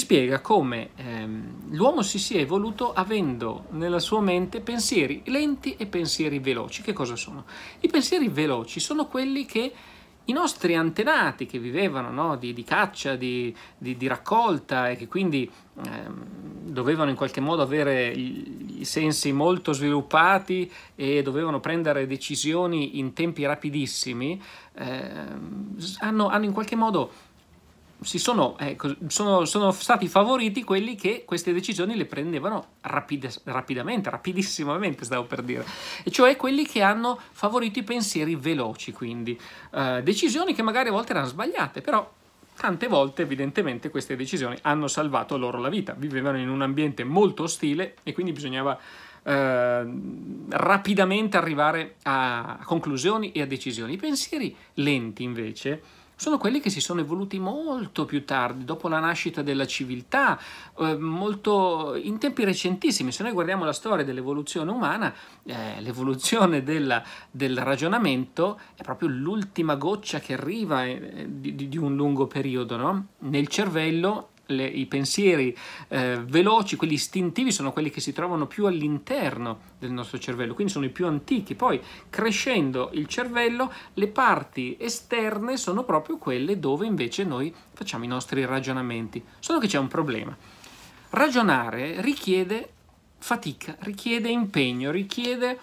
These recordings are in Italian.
spiega come l'uomo si sia evoluto avendo nella sua mente pensieri lenti e pensieri veloci. Che cosa sono? I pensieri veloci sono quelli che i nostri antenati, che vivevano, no, di caccia, di raccolta, e che quindi dovevano in qualche modo avere i sensi molto sviluppati e dovevano prendere decisioni in tempi rapidissimi, hanno in qualche modo sono stati favoriti quelli che queste decisioni le prendevano rapidamente, rapidissimamente, stavo per dire, e cioè quelli che hanno favorito i pensieri veloci, quindi decisioni che magari a volte erano sbagliate, però tante volte evidentemente queste decisioni hanno salvato loro la vita. Vivevano in un ambiente molto ostile e quindi bisognava rapidamente arrivare a conclusioni e a decisioni. I pensieri lenti invece sono quelli che si sono evoluti molto più tardi, dopo la nascita della civiltà, molto in tempi recentissimi. Se noi guardiamo la storia dell'evoluzione umana, l'evoluzione del ragionamento è proprio l'ultima goccia che arriva di un lungo periodo, no? Nel cervello i pensieri veloci, quelli istintivi, sono quelli che si trovano più all'interno del nostro cervello, quindi sono i più antichi. Poi, crescendo il cervello, le parti esterne sono proprio quelle dove invece noi facciamo i nostri ragionamenti. Solo che c'è un problema: ragionare richiede fatica, richiede impegno, richiede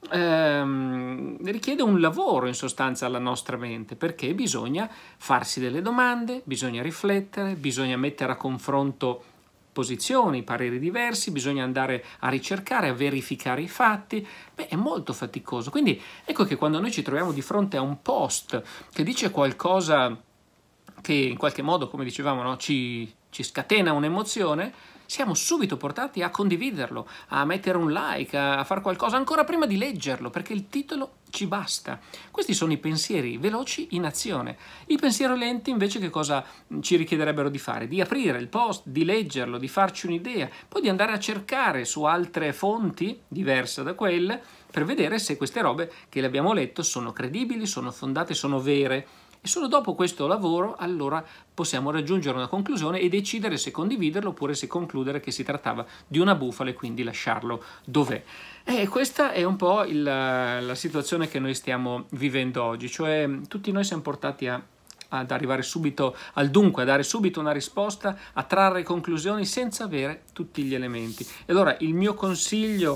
un lavoro in sostanza alla nostra mente, perché bisogna farsi delle domande, bisogna riflettere, bisogna mettere a confronto posizioni, pareri diversi, bisogna andare a ricercare, a verificare i fatti. È molto faticoso. Quindi ecco che quando noi ci troviamo di fronte a un post che dice qualcosa che in qualche modo, come dicevamo, no, ci scatena un'emozione, siamo subito portati a condividerlo, a mettere un like, a fare qualcosa ancora prima di leggerlo, perché il titolo ci basta. Questi sono i pensieri veloci in azione. I pensieri lenti invece che cosa ci richiederebbero di fare? Di aprire il post, di leggerlo, di farci un'idea, poi di andare a cercare su altre fonti diverse da quelle per vedere se queste robe che le abbiamo letto sono credibili, sono fondate, sono vere. E solo dopo questo lavoro allora possiamo raggiungere una conclusione e decidere se condividerlo oppure se concludere che si trattava di una bufala e quindi lasciarlo dov'è. E questa è un po' la situazione che noi stiamo vivendo oggi, cioè tutti noi siamo portati ad arrivare subito al dunque, a dare subito una risposta, a trarre conclusioni senza avere tutti gli elementi. E allora il mio consiglio,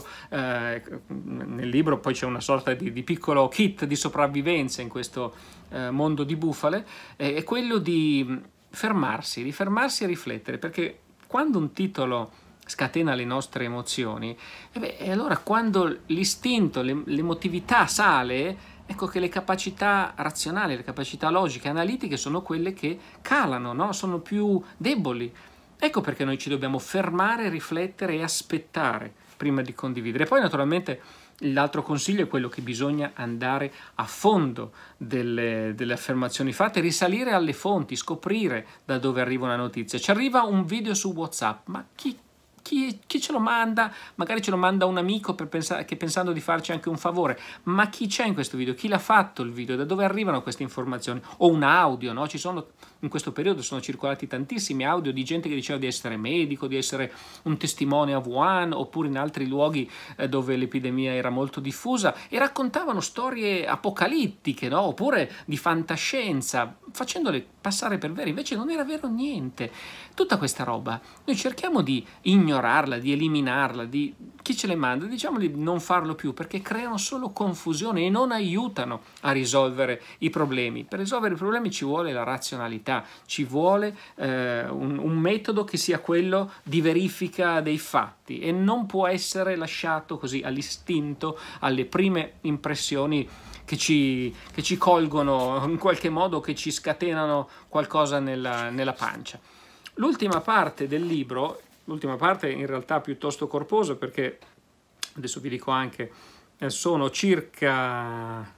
nel libro poi c'è una sorta di piccolo kit di sopravvivenza in questo mondo di bufale, è quello di fermarsi e riflettere, perché quando un titolo scatena le nostre emozioni, e allora quando l'istinto, l'emotività sale, ecco che le capacità razionali, le capacità logiche, analitiche sono quelle che calano, no? Sono più deboli. Ecco perché noi ci dobbiamo fermare, riflettere e aspettare prima di condividere. Poi naturalmente l'altro consiglio è quello che bisogna andare a fondo delle affermazioni fatte, risalire alle fonti, scoprire da dove arriva una notizia. Ci arriva un video su WhatsApp, ma chi ce lo manda? Magari ce lo manda un amico che pensando di farci anche un favore, ma chi c'è in questo video? Chi l'ha fatto il video? Da dove arrivano queste informazioni? O un audio, no? In questo periodo sono circolati tantissimi audio di gente che diceva di essere medico, di essere un testimone a Wuhan oppure in altri luoghi dove l'epidemia era molto diffusa, e raccontavano storie apocalittiche, no? Oppure di fantascienza, facendole passare per vere, invece non era vero niente. Tutta questa roba noi cerchiamo di ignorarla, di eliminarla, chi ce le manda, diciamo di non farlo più, perché creano solo confusione e non aiutano a risolvere i problemi. Per risolvere i problemi ci vuole la razionalità, ci vuole un metodo che sia quello di verifica dei fatti e non può essere lasciato così all'istinto, alle prime impressioni che ci colgono in qualche modo, che ci scatenano qualcosa nella pancia. L'ultima parte del libro, l'ultima parte in realtà piuttosto corposa, perché adesso vi dico anche, sono circa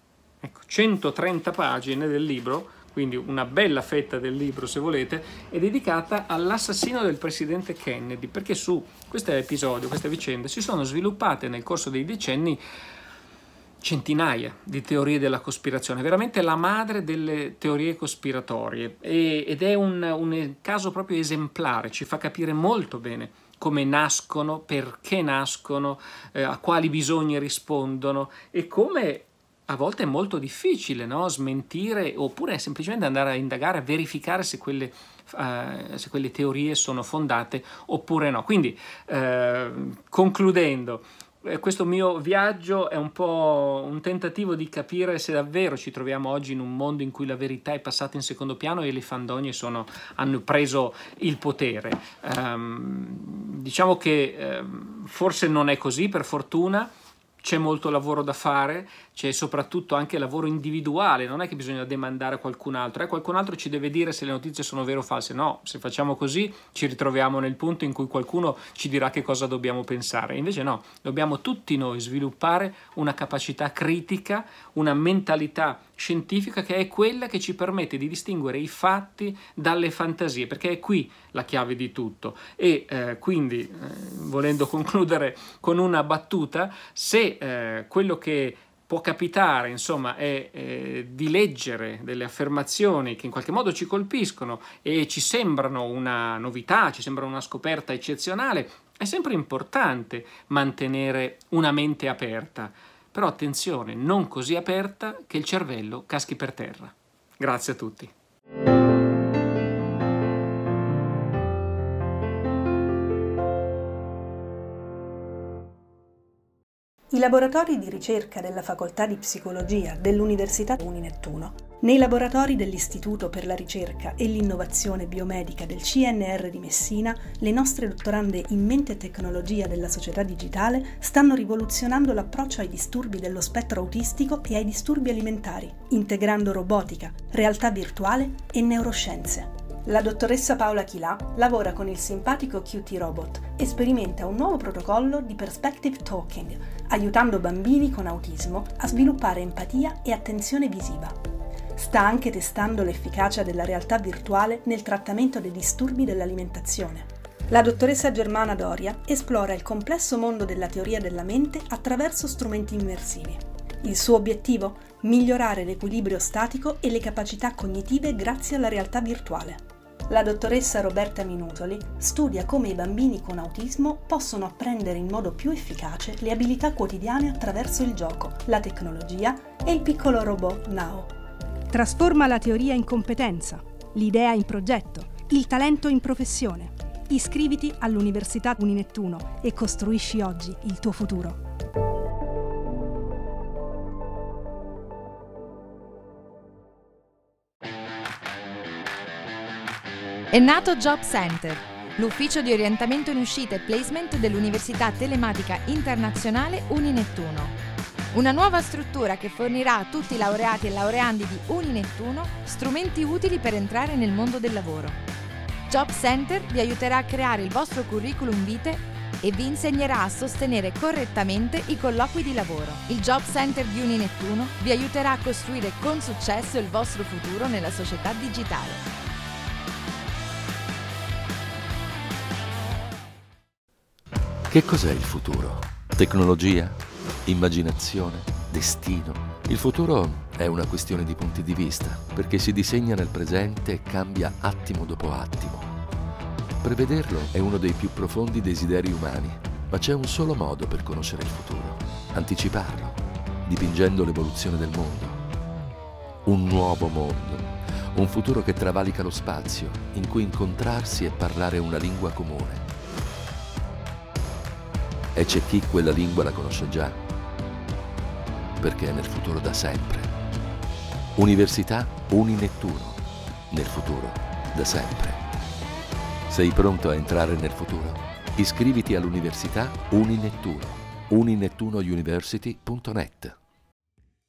130 pagine del libro, quindi una bella fetta del libro se volete, è dedicata all'assassino del presidente Kennedy, perché su questo episodio, queste vicende si sono sviluppate nel corso dei decenni centinaia di teorie della cospirazione, veramente la madre delle teorie cospiratorie, ed è un caso proprio esemplare, ci fa capire molto bene come nascono, perché nascono, a quali bisogni rispondono e come a volte è molto difficile, no? Smentire oppure semplicemente andare a indagare, a verificare se quelle teorie sono fondate oppure no. Quindi, concludendo, questo mio viaggio è un po' un tentativo di capire se davvero ci troviamo oggi in un mondo in cui la verità è passata in secondo piano e le fandonie hanno preso il potere. Diciamo che forse non è così, per fortuna. C'è molto lavoro da fare, c'è soprattutto anche lavoro individuale, non è che bisogna demandare a qualcun altro, qualcun altro ci deve dire se le notizie sono vere o false. No, se facciamo così ci ritroviamo nel punto in cui qualcuno ci dirà che cosa dobbiamo pensare. Invece no, dobbiamo tutti noi sviluppare una capacità critica, una mentalità scientifica che è quella che ci permette di distinguere i fatti dalle fantasie, perché è qui la chiave di tutto. E quindi, volendo concludere con una battuta, se quello che può capitare, insomma, è di leggere delle affermazioni che in qualche modo ci colpiscono e ci sembrano una novità, ci sembrano una scoperta eccezionale, è sempre importante mantenere una mente aperta. Però attenzione, non così aperta che il cervello caschi per terra. Grazie a tutti. I laboratori di ricerca della Facoltà di Psicologia dell'Università Uninettuno, nei laboratori dell'Istituto per la ricerca e l'innovazione biomedica del CNR di Messina, le nostre dottorande in mente e tecnologia della società digitale stanno rivoluzionando l'approccio ai disturbi dello spettro autistico e ai disturbi alimentari, integrando robotica, realtà virtuale e neuroscienze. La dottoressa Paola Chilà lavora con il simpatico QT Robot e sperimenta un nuovo protocollo di Perspective Talking, aiutando bambini con autismo a sviluppare empatia e attenzione visiva. Sta anche testando l'efficacia della realtà virtuale nel trattamento dei disturbi dell'alimentazione. La dottoressa Germana Doria esplora il complesso mondo della teoria della mente attraverso strumenti immersivi. Il suo obiettivo? Migliorare l'equilibrio statico e le capacità cognitive grazie alla realtà virtuale. La dottoressa Roberta Minutoli studia come i bambini con autismo possono apprendere in modo più efficace le abilità quotidiane attraverso il gioco, la tecnologia e il piccolo robot Nao. Trasforma la teoria in competenza, l'idea in progetto, il talento in professione. Iscriviti all'Università Uninettuno e costruisci oggi il tuo futuro. È nato Job Center, l'ufficio di orientamento in uscita e placement dell'Università Telematica Internazionale Uninettuno. Una nuova struttura che fornirà a tutti i laureati e laureandi di Uninettuno strumenti utili per entrare nel mondo del lavoro. Job Center vi aiuterà a creare il vostro curriculum vitae e vi insegnerà a sostenere correttamente i colloqui di lavoro. Il Job Center di Uninettuno vi aiuterà a costruire con successo il vostro futuro nella società digitale. Che cos'è il futuro? Tecnologia? Immaginazione? Destino? Il futuro è una questione di punti di vista, perché si disegna nel presente e cambia attimo dopo attimo. Prevederlo è uno dei più profondi desideri umani, ma c'è un solo modo per conoscere il futuro: anticiparlo, dipingendo l'evoluzione del mondo. Un nuovo mondo, un futuro che travalica lo spazio, in cui incontrarsi e parlare una lingua comune. E c'è chi quella lingua la conosce già, perché è nel futuro da sempre. Università Uninettuno, nel futuro da sempre. Sei pronto a entrare nel futuro? Iscriviti all'Università Uninettuno, uninettunouniversity.net.